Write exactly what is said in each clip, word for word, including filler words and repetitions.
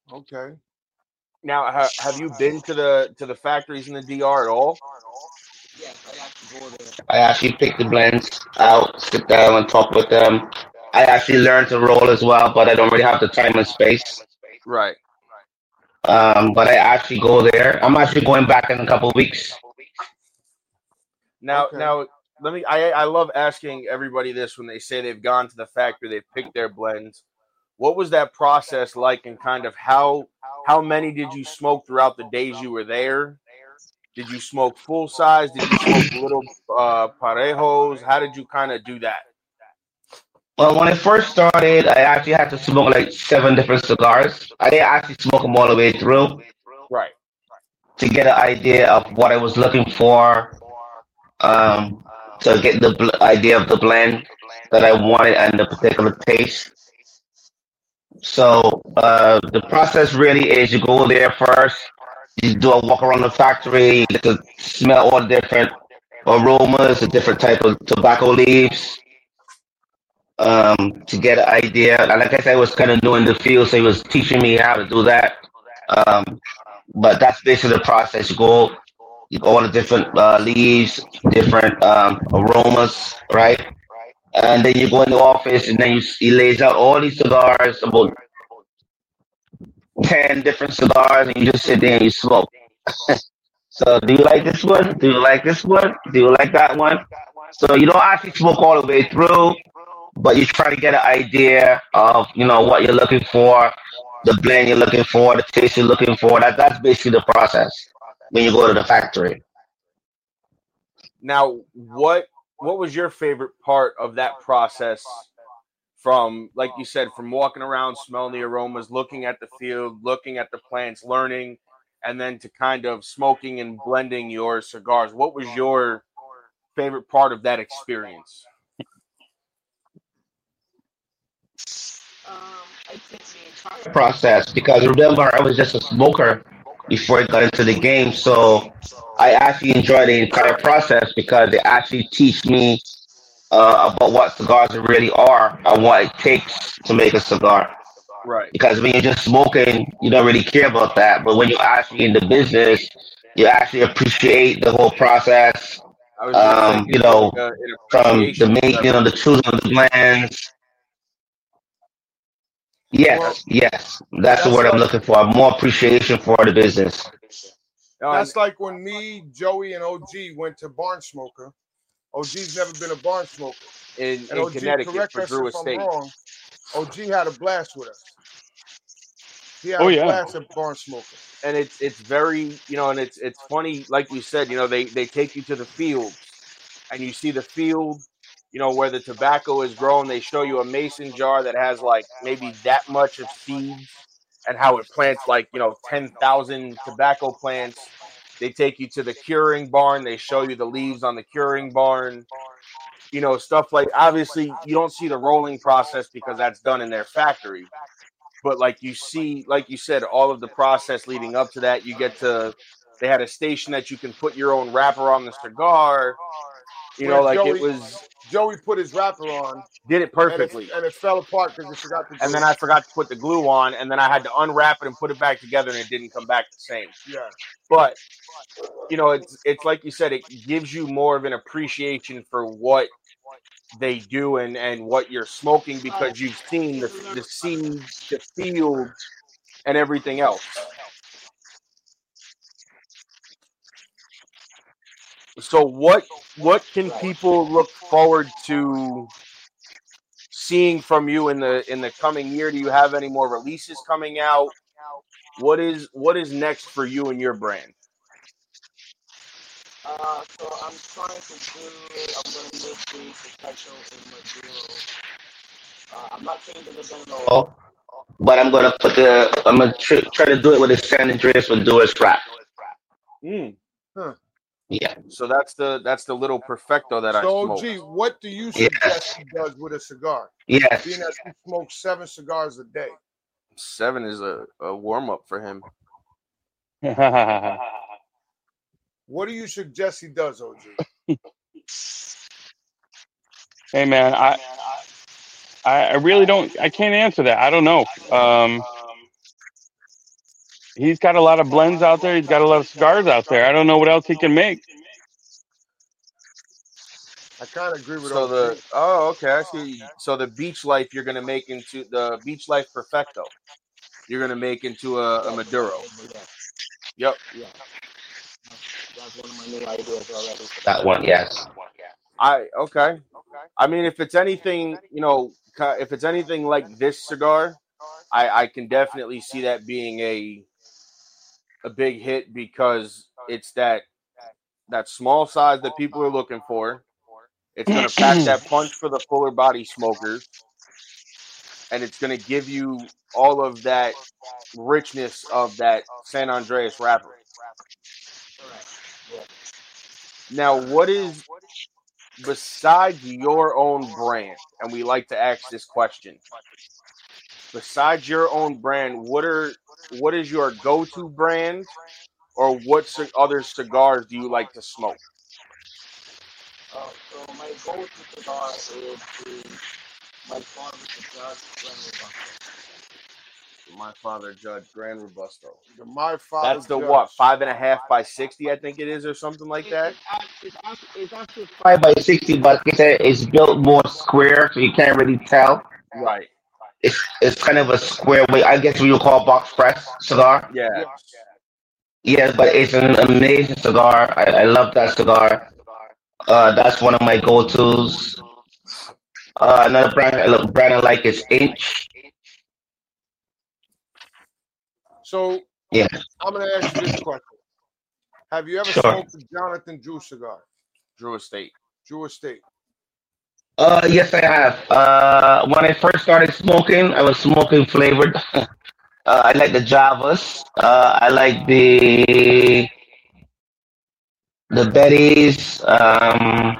Okay. Now, ha, have you been to the to the factories in the D R at all? Yes, I actually go there. I actually pick the blends out, sit down and talk with them. I actually learn to roll as well, but I don't really have the time and space. Right. Um, but I actually go there. I'm actually going back in a couple of weeks. Now, Okay. now let me. I I love asking everybody this when they say they've gone to the factory, they've picked their blends. What was that process like, and kind of how how many did you smoke throughout the days you were there? Did you smoke full size? Did you smoke little uh, parejos? How did you kind of do that? Well, when I first started, I actually had to smoke like seven different cigars. I didn't actually smoke them all the way through Right. to get an idea of what I was looking for, um, to get the bl- idea of the blend that I wanted and the particular taste. So uh, the process really is you go there first, you do a walk around the factory, you get to smell all the different aromas, the different type of tobacco leaves, um, to get an idea. And like I said, I was kind of new in the field, so he was teaching me how to do that. Um, but that's basically the process. You go, you go all the different uh, leaves, different um, aromas, right? And then you go in the office, and then you, he lays out all these cigars, about ten different cigars, and you just sit there and you smoke. So, do you like this one? Do you like this one? Do you like that one? So you don't actually smoke all the way through, but you try to get an idea of you know what you're looking for, the blend you're looking for, the taste you're looking for. That that's basically the process when you go to the factory. Now, what what was your favorite part of that process? From, like you said, from walking around, smelling the aromas, looking at the field, looking at the plants, learning, and then to kind of smoking and blending your cigars. What was your favorite part of that experience? Um, I think the entire Process because remember I was just a smoker before I got into the game, so I actually enjoy the entire process because they actually teach me uh, about what cigars really are and what it takes to make a cigar. Right. Because when you're just smoking, you don't really care about that. But when you're actually in the business, you actually appreciate the whole process. I was gonna say, Um, you gives you know, like a, an from the appreciation for making of the everything. choosing of the blends. Well, Yes, yes, that's the that's word I'm like looking for. More appreciation for the business. Uh, and that's like when me, Joey, and O G went to Barn Smoker. O G's never been a barn smoker. in And in O G, Connecticut correct for us Drew if I'm Estate. wrong. O G had a blast with us. He had Oh a yeah. blast at barn smoker. And it's it's very, you know, and it's it's funny, like you said, you know, they they take you to the fields, and you see the field, you know, where the tobacco is grown. They show you a mason jar that has like maybe that much of seeds, and how it plants like, you know, ten thousand tobacco plants. They take you to the curing barn. They show you the leaves on the curing barn, you know, stuff like, obviously you don't see the rolling process because that's done in their factory, but like you see, like you said, all of the process leading up to that. You get to, they had a station that you can put your own wrapper on the cigar, you Where know, like it Joey was, Joey put his wrapper on did it and it perfectly. and it fell apart because he forgot to And glue then it. I forgot to put the glue on, and then I had to unwrap it and put it back together, and it didn't come back the same. Yeah. But you know, it's it's like you said, it gives you more of an appreciation for what they do, and and what you're smoking, uh, because you've seen you the learn the the process. seeds, the field, and everything else. So what what can people look forward to seeing from you in the in the coming year? Do you have any more releases coming out? What is what is next for you and your brand? Uh, so I'm trying to do. I'm gonna make the special in Maduro. Uh, I'm not changing the blend at all. Oh, but I'm gonna put the I'm gonna tr- try to do it with the San Andreas Honduras wrap. Mm. Huh. Yeah. So that's the that's the little perfecto that I So O G, smoked. what do you suggest Yes. he does with a cigar? Being Yes. that you smoke seven cigars a day. Seven is a, a warm up for him. What do you suggest he does, O G? Hey man, I I I really don't. I can't answer that. I don't know. Um, he's got a lot of blends out there. He's got a lot of cigars out there. I don't know what else he can make. I kind of agree with So O G. the oh okay, I see. So the Beach Life you're gonna make into the Beach Life Perfecto. You're gonna make into a, a Maduro. Yep. Yeah. That's one of my new ideas already. That one, yes. I okay. I mean, if it's anything, you know, ki- if it's anything like this cigar, I, I can definitely see that being a a big hit because it's that that small size that people are looking for. It's going to pack that punch for the fuller body smokers, and it's going to give you all of that richness of that San Andreas wrapper. Now, what is besides your own brand? And we like to ask this question. Besides your own brand, what are what is your go-to brand, or what c- other cigars do you like to smoke? Uh, so my go-to cigar is the my father's cigar Gran Robusto. My Father Judge Grand Robusto. The My Father That's the Judge. what, five and a half by sixty, I think it is, or something like that. It's, act- it's, act- it's actually Five by sixty, but like I said, it's built more square, so you can't really tell. Right. It's it's kind of a square way. I guess we would call box press cigar. Yeah. Yes. Yeah, but it's an amazing cigar. I, I love that cigar. Uh, that's one of my go-tos. Uh, another brand I look brand I like is Inch. So Yeah, I'm gonna ask you this question: Have you ever sure. smoked a Jonathan Drew cigar? Drew Estate. Drew Estate. Uh, yes, I have. Uh, when I first started smoking, I was smoking flavored. uh, I like the Javas. Uh, I like the the Bettys. Um,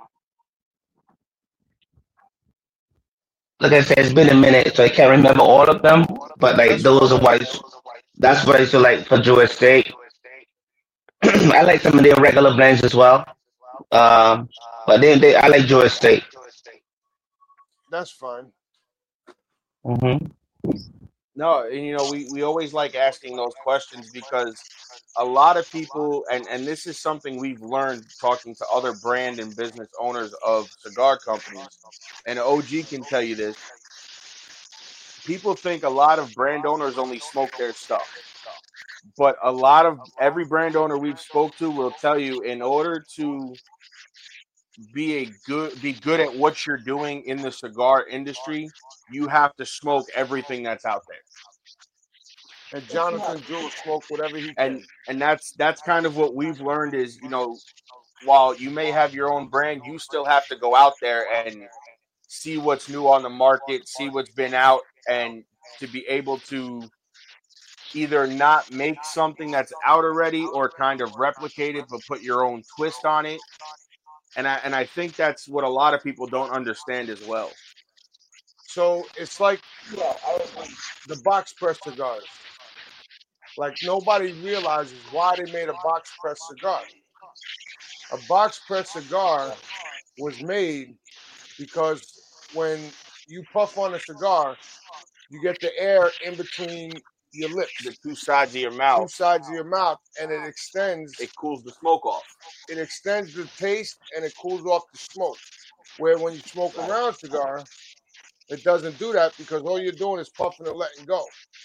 like I said, it's been a minute, so I can't remember all of them. But like That's those are fine. what I, that's what I used to like for Drew Estate. I like some of their regular blends as well. Um, but then they, I like Drew Estate. That's fine. hmm No, and you know, we, we always like asking those questions because a lot of people, and, and this is something we've learned talking to other brand and business owners of cigar companies, and O G can tell you this. People think a lot of brand owners only smoke their stuff. But a lot of every brand owner we've spoke to will tell you in order to be a good be good at what you're doing in the cigar industry, you have to smoke everything that's out there. And Jonathan Drew will smoke whatever he And can. and that's that's kind of what we've learned is, you know, while you may have your own brand, you still have to go out there and see what's new on the market, see what's been out, and to be able to either not make something that's out already or kind of replicate it, but put your own twist on it. And I and I think that's what a lot of people don't understand as well. So it's like yeah, I agree. the box press cigars. Like nobody realizes why they made a box press cigar. A box press cigar was made because when you puff on a cigar, you get the air in between your lips, The two sides of your two mouth, sides of your mouth, and it extends. it cools the smoke off. It extends the taste and it cools off the smoke. Where when you smoke a round cigar, it doesn't do that because all you're doing is puffing and letting go.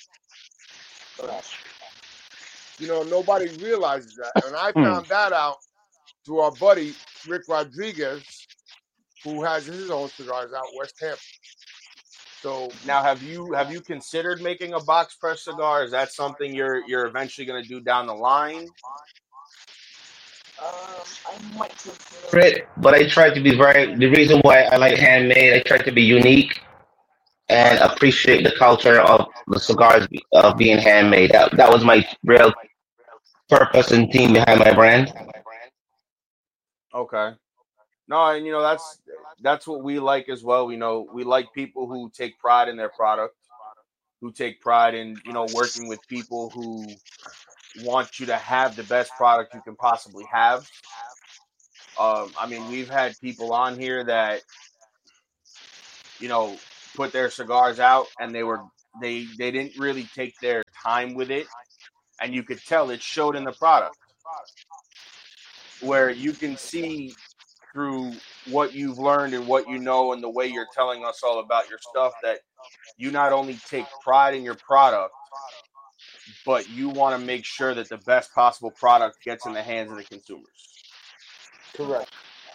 You know, nobody realizes that. And I found that out through our buddy Rick Rodriguez, who has his own cigars out West Hampton. So Now, have you have you considered making a box press cigar? Is that something you're you're eventually going to do down the line? Um, I might consider. Great, but I try to be very. The reason why I like handmade, I try to be unique and appreciate the culture of the cigars be- of being handmade. That that was my real purpose and theme behind my brand. Okay. No, and you know that's that's what we like as well. We know we like people who take pride in their product, who take pride in, you know, working with people who want you to have the best product you can possibly have. Um, I mean, we've had people on here that, you know, put their cigars out and they were they they didn't really take their time with it. and you could tell it showed in the product, where you can see through what you've learned and what you know and the way you're telling us all about your stuff that you not only take pride in your product, but you want to make sure that the best possible product gets in the hands of the consumers. Correct.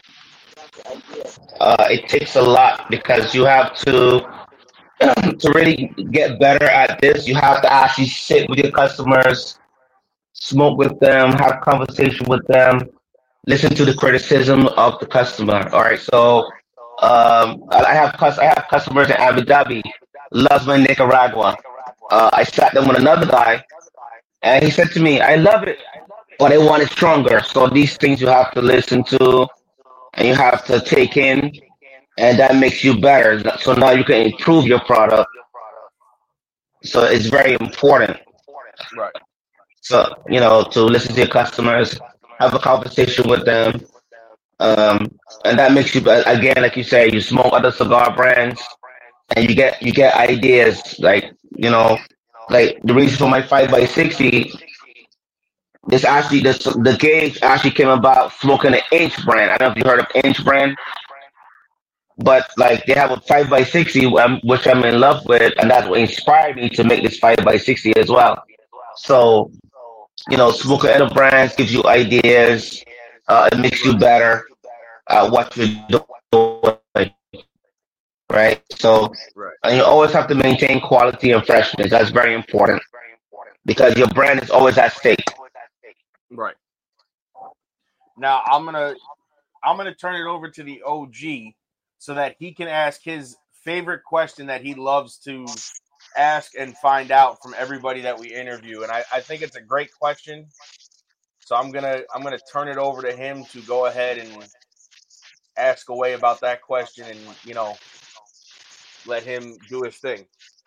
Uh, it takes a lot because you have to to really get better at this. You have to actually sit with your customers, smoke with them, have conversation with them, listen to the criticism of the customer. All right, so um, I I have cus- I have customers in Abu Dhabi, loves my Nicaragua. Uh, I sat them with another guy, and he said to me, "I love it, but I want it stronger." So these things you have to listen to and you have to take in, and that makes you better. So now you can improve your product. So it's very important. Right. So you know to listen to your customers, have a conversation with them, um, and that makes you again, like you say, you smoke other cigar brands, and you get you get ideas. Like you know, like the reason for my five by sixty, this actually this the gauge actually came about smoking an Inch brand. I don't know if you heard of Inch brand, but like they have a five by sixty, um, which I'm in love with, and that's what inspired me to make this five by sixty as well. So you know, smoking other brands gives you ideas. Uh, it makes you Right. better at what you're doing, right? So, Right. and you always have to maintain quality and freshness. That's very important because your brand is always at stake. Right. Now I'm gonna I'm gonna turn it over to the O G so that he can ask his favorite question that he loves to ask and find out from everybody that we interview. And I, I think it's a great question. So I'm gonna I'm gonna turn it over to him to go ahead and ask away about that question and you know let him do his thing.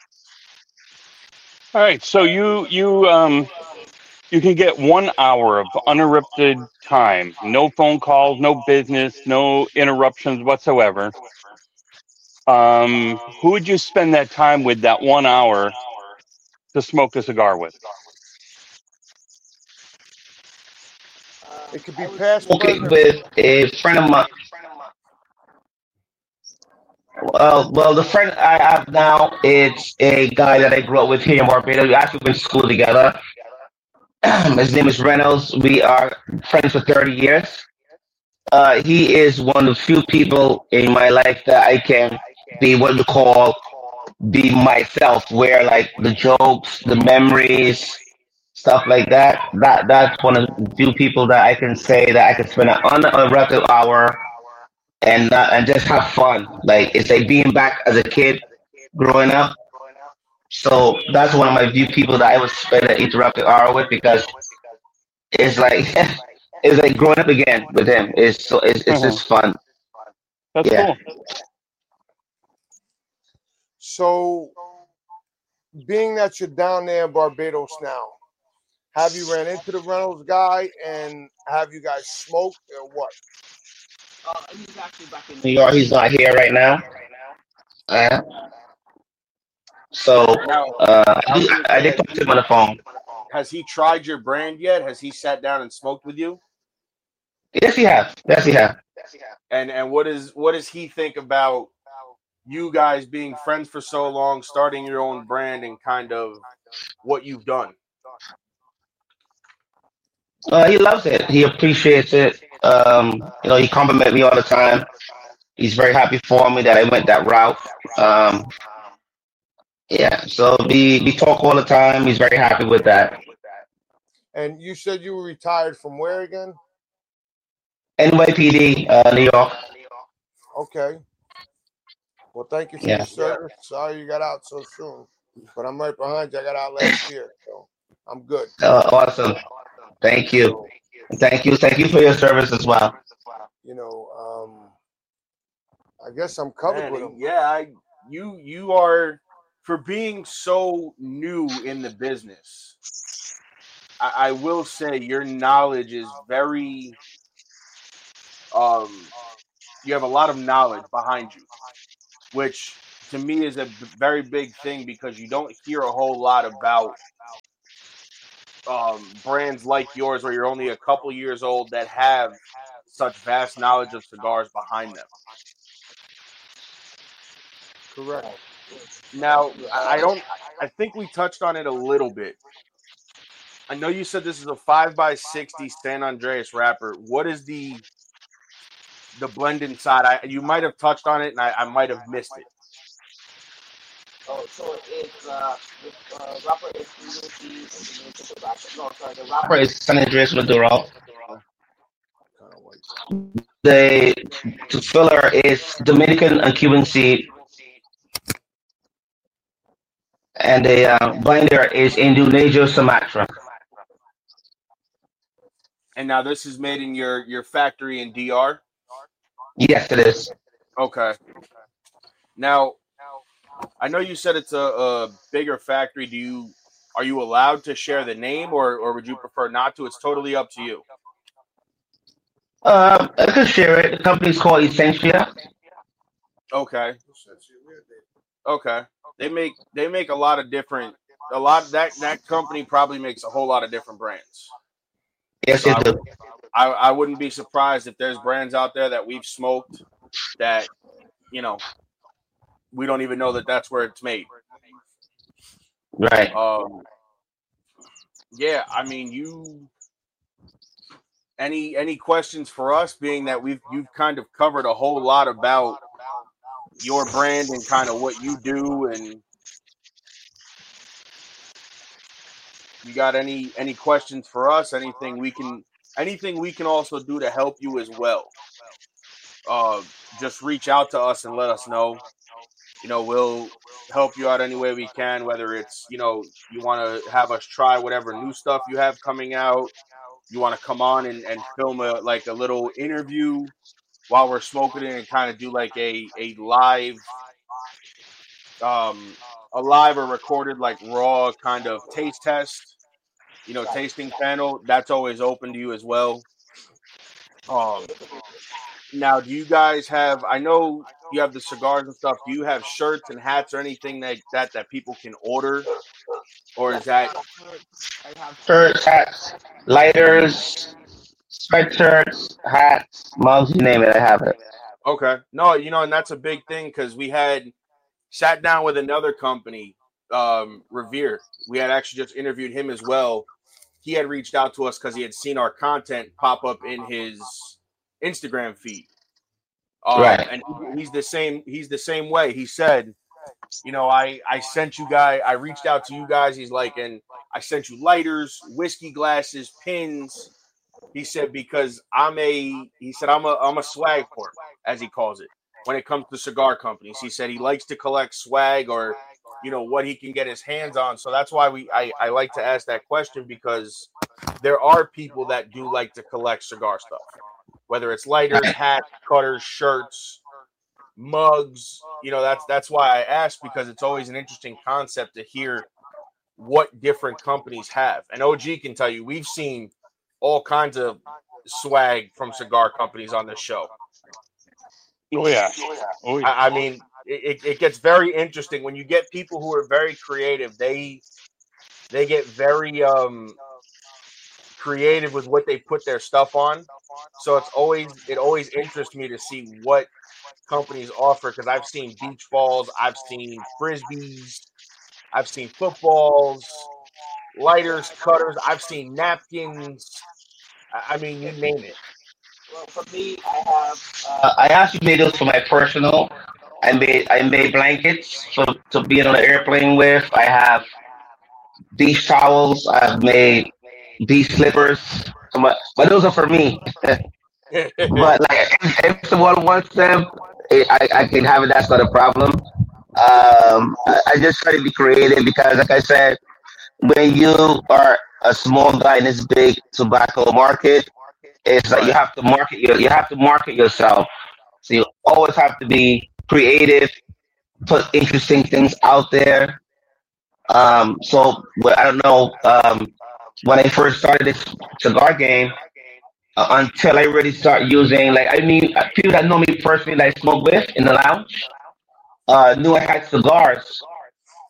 All right, so you you um you can get one hour of uninterrupted time, no phone calls, no business, no interruptions whatsoever. Um, who would you spend that time with? That one hour to smoke a cigar with? It could be past, Okay, present. with a friend of mine. Uh, well, the friend I have now, it's a guy that I grew up with here in Barbados. We actually went to school together. His name is Reynolds. We are friends for thirty years. Uh, he is one of the few people in my life that I can be what you call be myself, where like the jokes, the memories, stuff like that. That that's one of the few people that I can say that I can spend an uninterrupted hour and uh, and just have fun. Like it's like being back as a kid growing up. So that's one of my few people that I would spend an interrupted hour with because it's like it's like growing up again with him. It's so it's it's Uh-huh. just fun. That's Yeah. cool. So, being that you're down there in Barbados now, have you ran into the Reynolds guy and have you guys smoked or what? Uh, he's actually back in New New York, York. he's not here right now. Uh, so Now uh, I I was did, gonna I say, did has talk to he him on the phone. has he tried your brand yet? Has he sat down and smoked with you? Yes, he have. Yes, he have. And and what is what does he think about you guys being friends for so long, starting your own brand, and kind of what you've done? Uh, he loves it. He appreciates it. Um, you know, he compliment me all the time. He's very happy for me that I went that route. Um, yeah, so we we talk all the time. He's very happy with that. And you said you were retired from where again? N Y P D, uh, New York. Okay. Well, thank you for your Yeah. Yeah. service. Sorry you got out so soon, but I'm right behind you. I got out last year, so I'm good. Uh, awesome. Thank you. So, Thank you. Thank you for your service as well. you know, um, I guess I'm covered Man, with and him. yeah, I you you are for being so new in the business. I, I will say your knowledge is very um you have a lot of knowledge behind you, which to me is a b- very big thing because you don't hear a whole lot about um, brands like yours, where you're only a couple years old, that have such vast knowledge of cigars behind them. Correct. Now, I don't. I think we touched on it a little bit. I know you said this is a five by sixty San Andreas wrapper. What is the the blend inside? I you might have touched on it, and I, I might have missed it. Oh, so it's uh, the uh, wrapper is Indian tea and the wrapper. No, sorry, the wrapper is San Andreas Maduro. Kind of like The filler is Dominican and Cuban seed, and the uh, binder is Indonesia Sumatra. And now this is made in your your factory in D R? Yes, it is. Okay. Now, I know you said it's a, a bigger factory. Do you are you allowed to share the name, or or would you prefer not to? It's totally up to you. Uh, I could share it. The company's called Essentia. Okay. Okay. They make they make a lot of different a lot that that company probably makes a whole lot of different brands. Yes, So it I, do. I I wouldn't be surprised if there's brands out there that we've smoked that, you know, we don't even know that that's where it's made. Right. Um. Yeah, I mean, you. Any any questions for us? Being that we've you've kind of covered a whole lot about your brand and kind of what you do, and you got any any questions for us? Anything we can anything we can also do to help you as well? Uh, just reach out to us and let us know. You know, we'll help you out any way we can. Whether it's, you know, you want to have us try whatever new stuff you have coming out, you want to come on and, and film a like a little interview while we're smoking it and kind of do like a a live um a live or recorded like raw kind of taste test, you know, tasting panel. That's always open to you as well. Um now, do you guys have, I know you have the cigars and stuff, do you have shirts and hats or anything like that that people can order, or is that I have Shirts, hats, lighters, sweatshirts, hats, mugs, you name it, I have it. okay? No, you know, and that's a big thing because we had sat down with another company, um, Revere. We had actually just interviewed him as well. He had reached out to us because he had seen our content pop up in his Instagram feed. Um, Right. and he's the same, he's the same way. He said, you know, I, I sent you guys, I reached out to you guys. He's like, and I sent you lighters, whiskey glasses, pins. He said, because I'm a, he said, I'm a, I'm a swag port, as he calls it, when it comes to cigar companies. He said he likes to collect swag, or, you know, what he can get his hands on. So that's why we, I, I like to ask that question, because there are people that do like to collect cigar stuff, whether it's lighters, hats, cutters, shirts, mugs. You know, that's that's why I asked, because it's always an interesting concept to hear what different companies have. And O G can tell you, we've seen all kinds of swag from cigar companies on this show. Oh yeah. Oh yeah. I, I mean, it, it gets very interesting when you get people who are very creative. They they get very um creative with what they put their stuff on. So it's always it always interests me to see what companies offer, because I've seen beach balls, I've seen frisbees, I've seen footballs, lighters, cutters, I've seen napkins. I, I mean, you name it. Well, for me, I have. Uh, Uh, I actually made those for my personal. I made I made blankets for to be on the airplane with. I have beach towels. I've made beach slippers. So my, but those are for me. But like, if, if someone wants them, eh, I, I can have it. That's not a problem. Um, I, I just try to be creative because, like I said, when you are a small guy in this big tobacco market, it's like you Right. have to market your, you have to market yourself. So you always have to be creative, put interesting things out there. Um, so but I don't know. Um, when I first started this cigar game, uh, until I really start using, like, I mean, uh, people that know me personally, that I smoke with in the lounge, uh, knew I had cigars.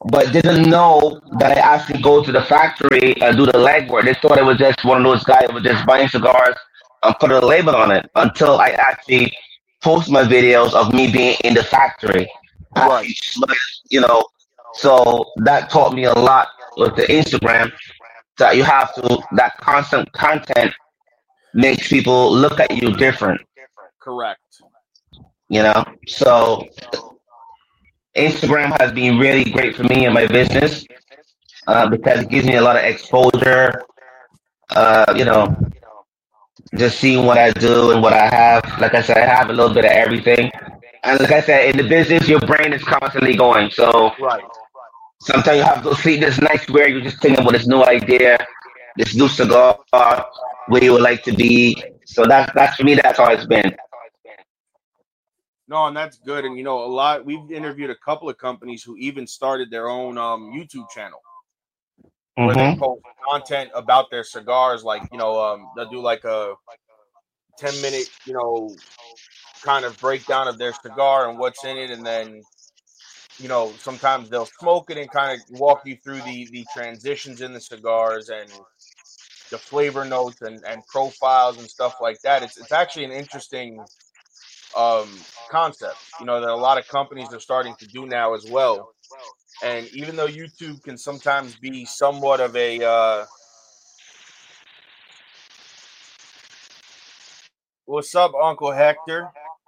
but didn't know that I actually go to the factory and do the legwork. They thought it was just one of those guys who was just buying cigars and put a label on it until I actually post my videos of me being in the factory. Right. You know, so that taught me a lot with the Instagram, that you have to, that constant content makes people look at you different. Correct. You know, so Instagram has been really great for me in my business uh, because it gives me a lot of exposure. Uh, you know, just seeing what I do and what I have. Like I said, I have a little bit of everything. And like I said, in the business, your brain is constantly going. So Right. sometimes you have those sleepless nights where you're just thinking about this new idea, this new cigar, where you would like to be. So that's that's for me. That's how it's been. No, and that's good. And you know, a lot. We've interviewed a couple of companies who even started their own um, YouTube channel where they Mm-hmm. post content about their cigars. Like you know, um, they'll do like a ten minute, you know, kind of breakdown of their cigar and what's in it, and then you know, sometimes they'll smoke it and kind of walk you through the the transitions in the cigars and the flavor notes and, and profiles and stuff like that. It's it's actually an interesting um, concept, you know, that a lot of companies are starting to do now as well. And even though YouTube can sometimes be somewhat of a uh, what's up, Uncle Hector?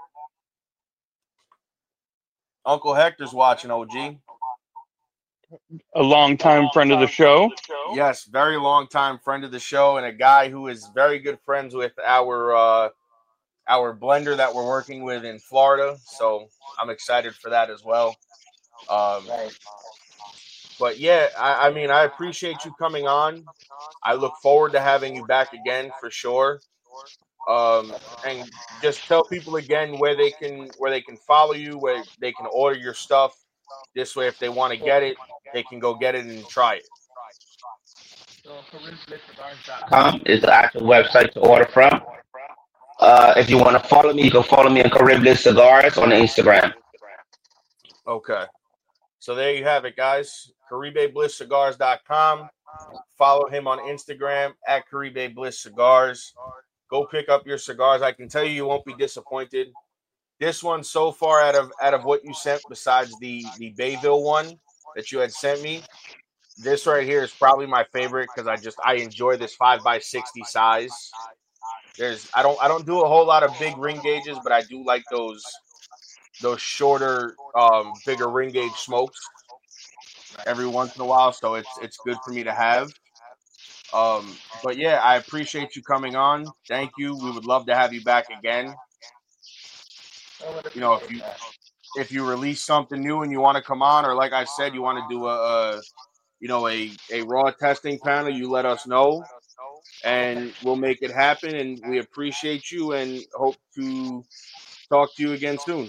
Uncle Hector's watching, O G. A longtime friend of the show. Yes, very long time friend of the show, and a guy who is very good friends with our uh, our blender that we're working with in Florida. So I'm excited for that as well. Um, but yeah, I, I mean, I appreciate you coming on. I look forward to having you back again for sure. Um, and just tell people again where they can where they can follow you, where they can order your stuff. This way, if they want to get it, they can go get it and try it. So Carib Bliss Cigars dot com. Com is the actual website to order from. Uh, if you want to follow me, you can follow me on Caribbean Cigars on Instagram. Okay. So there you have it, guys. Caribe Bliss Cigars dot com. Follow him on Instagram at Caribe Bliss Cigars. Go pick up your cigars. I can tell you, you won't be disappointed. This one, so far, out of out of what you sent, besides the the Bayville one that you had sent me, this right here is probably my favorite because I just I enjoy this five by sixty size. There's I don't I don't do a whole lot of big ring gauges, but I do like those those shorter, um, bigger ring gauge smokes every once in a while. So it's it's good for me to have. Um, but yeah, I appreciate you coming on. Thank you. We would love to have you back again. You know, if you if you release something new and you want to come on, or like I said, you want to do a, a you know a a raw testing panel, you let us know, and we'll make it happen. And we appreciate you and hope to talk to you again soon.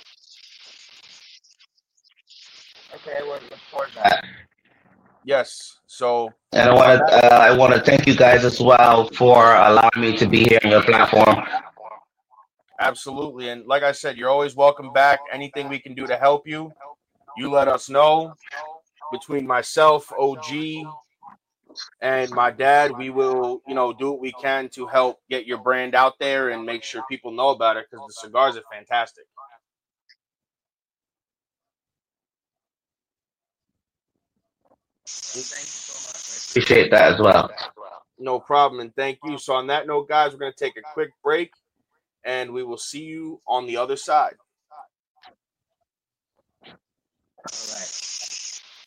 Okay, we'll look forward to that. Yes. So, And I want to uh, I want to thank you guys as well for allowing me to be here on your platform. absolutely. And like I said, you're always welcome back. Anything we can do to help you, you let us know. Between myself, O G, and my dad, we will, you know, do what we can to help get your brand out there and make sure people know about it because the cigars are fantastic. Thank you so much. Appreciate that as well. No problem. And thank you. So on that note, guys, we're going to take a quick break and we will see you on the other side.